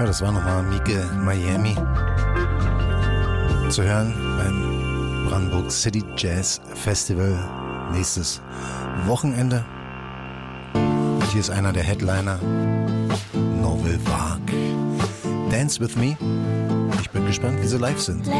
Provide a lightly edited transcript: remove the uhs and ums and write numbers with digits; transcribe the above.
das war nochmal Mieke Miami. Zu hören beim Brandenburg City Jazz Festival nächstes Wochenende. Und hier ist einer der Headliner, Novel Vague. Dance with Me. Ich bin gespannt, wie sie live sind.